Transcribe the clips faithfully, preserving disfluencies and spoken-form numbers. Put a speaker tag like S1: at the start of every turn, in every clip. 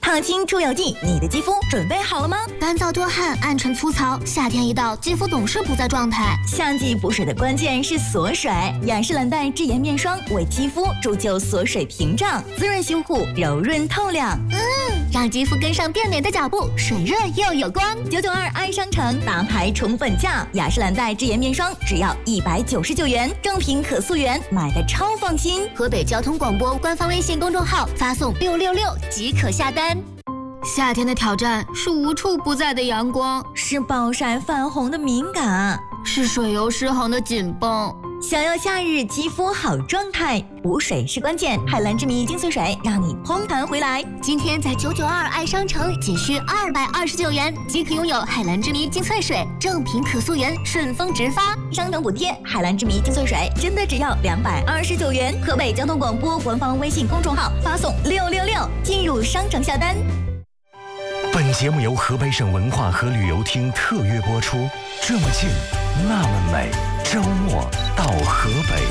S1: 抗菌除油剂，你的肌肤准备好了吗？
S2: 干燥多汗、暗沉粗糙，夏天一到，肌肤总是不在状态。
S1: 夏季补水的关键是锁水，雅诗兰黛智妍面霜为肌肤铸就锁水屏障，滋润修护，柔润透亮。
S2: 嗯，让肌肤跟上变美的脚步，水润又有光。
S1: 九九二爱商城大牌宠粉价，雅诗兰黛智妍面霜只要一百九十九元，正品可溯源，买的超放心。
S2: 河北交通广播官方微信公众号发送六六六即可下单。夏天的挑战是无处不在的阳光，
S1: 是暴晒泛红的敏感，
S2: 是水油失衡的紧绷。
S1: 想要夏日肌肤好状态，补水是关键。海蓝之谜精粹水让你嘭弹回来。
S2: 今天在九九二爱商城仅需二百二十九元即可拥有海蓝之谜精粹水，正品可溯源，顺丰直发，
S1: 商城补贴。海蓝之谜精粹水真的只要两百二十九元。河北交通广播官方微信公众号发送六六六进入商城下单。
S3: 本节目由河北省文化和旅游厅特约播出。这么近，那么美，周末到河北。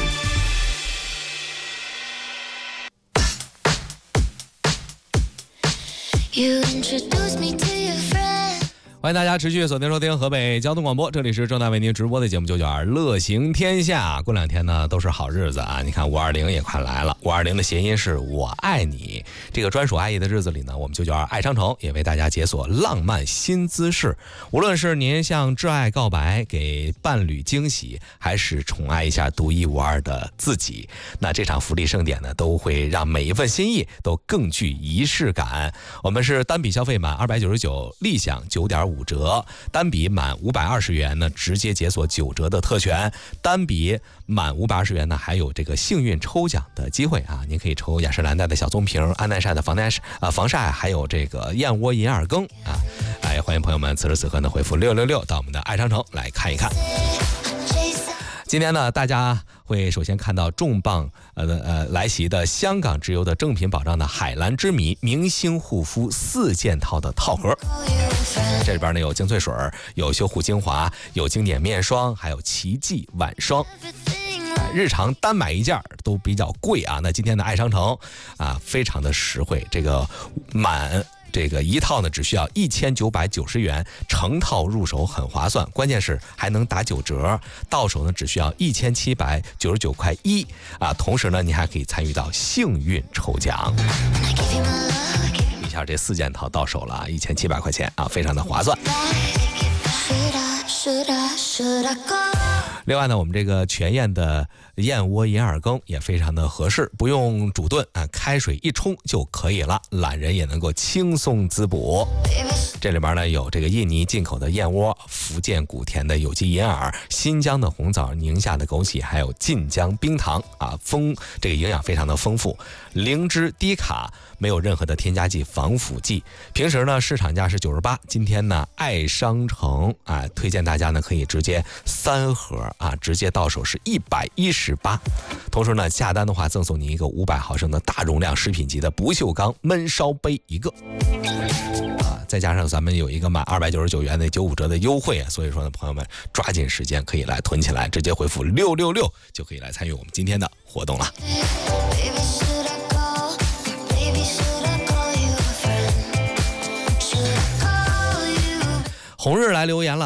S4: You introduce me to your friend.
S5: 欢迎大家持续锁定收听河北交通广播，这里是正在为您直播的节目九九二乐行天下。过两天呢都是好日子啊，你看五二零也快来了，五二零的谐音是我爱你。这个专属爱意的日子里呢，我们九九二爱商城也为大家解锁浪漫新姿势。无论是您向挚爱告白，给伴侣惊喜，还是宠爱一下独一无二的自己，那这场福利盛典呢，都会让每一份心意都更具仪式感。我们是单笔消费满二百九十九，立享九点五折，单笔满五百二十元呢，直接解锁九折的特权，单笔满五百二十元呢，还有这个幸运抽奖的机会啊！您可以抽雅诗兰黛的小棕瓶、安耐晒的防晒啊防晒，还有这个燕窝银耳羹啊！哎，欢迎朋友们此时此刻呢回复六六六到我们的爱商城来看一看。今天呢，大家会首先看到重磅呃呃来袭的香港直邮的正品保障的海蓝之谜明星护肤四件套的套盒。这里边呢有精粹水，有修护精华，有经典面霜，还有奇迹晚霜。日常单买一件都比较贵啊，那今天的爱商城啊非常的实惠，这个满这个一套呢只需要一千九百九十元，成套入手很划算，关键是还能打九折，到手呢只需要一千七百九十九块一啊，同时呢你还可以参与到幸运抽奖。一下这四件套到手了，一千七百块钱啊，非常的划算。另外呢，我们这个全燕的燕窝银耳羹也非常的合适，不用煮炖啊，开水一冲就可以了，懒人也能够轻松滋补。这里边呢有这个印尼进口的燕窝，福建古田的有机银耳，新疆的红枣，宁夏的枸杞，还有晋江冰糖啊，丰这个营养非常的丰富，零脂低卡，没有任何的添加剂、防腐剂。平时呢市场价是九十八，今天呢爱商城啊推荐大家呢可以直接三盒啊，直接到手是一百一十八。同时呢下单的话赠送您一个五百毫升的大容量食品级的不锈钢焖烧杯一个。啊，再加上咱们有一个满二百九十九元的九五折的优惠啊，所以说呢，朋友们抓紧时间可以来囤起来，直接回复六六六就可以来参与我们今天的活动了。红日来留言了。